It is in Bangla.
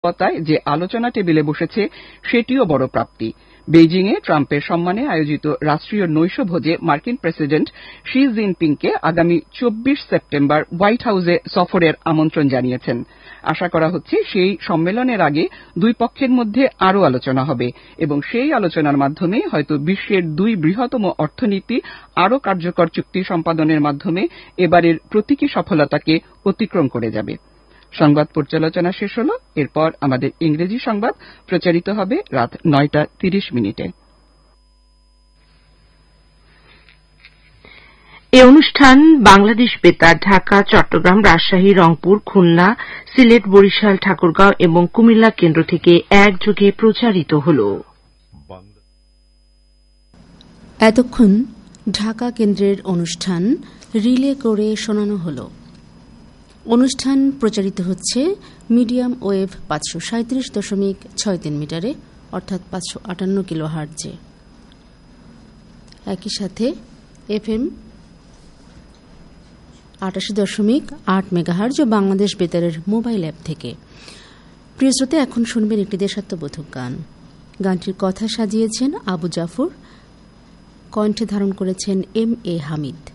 যে আলোচনা টেবিলে বসেছে সেটিও বড় প্রাপ্তি। বেইজিংয়ে ট্রাম্পের সম্মানে আয়োজিত রাষ্ট্রীয় নৈশভোজে মার্কিন প্রেসিডেন্ট শি জিনপিংকে আগামী 24 সেপ্টেম্বর হোয়াইট হাউসে সফরের আমন্ত্রণ জানিয়েছেন। আশা করা হচ্ছে সেই সম্মেলনের আগে দুই পক্ষের মধ্যে আরও আলোচনা হবে এবং সেই আলোচনার মাধ্যমে হয়তো বিশ্বের দুই বৃহত্তম অর্থনীতি আরও কার্যকর চুক্তি সম্পাদনের মাধ্যমে এবারের প্রতীকী সফলতাকে অতিক্রম করে যাবে। সংবাদ পর্যালোচনা শেষ হল। এরপর আমাদের ইংরেজি সংবাদ প্রচারিত হবে রাত 9:30। এ অনুষ্ঠান বাংলাদেশ বেতার ঢাকা, চট্টগ্রাম, রাজশাহী, রংপুর, খুলনা, সিলেট, বরিশাল, ঠাকুরগাঁও এবং কুমিল্লা কেন্দ্র থেকে একযোগে প্রচারিত হল। এতক্ষণ ঢাকা কেন্দ্রের অনুষ্ঠান রিলে করে শোনানো হল। অনুষ্ঠান প্রচারিত হচ্ছে মিডিয়াম ওয়েভ 537.63 মিটারে, অর্থাৎ 558 কিলোহার্টজে। একই সাথে এফএম 88.8 মেগাহার্জ ও বাংলাদেশ বেতারের মোবাইল অ্যাপ থেকে। প্রিয় শ্রোতা, এখন শুনবেন একটি দেশাত্মবোধক গান। গানটির কথা সাজিয়েছেন আবু জাফর, কণ্ঠে ধারণ করেছেন এম এ হামিদ।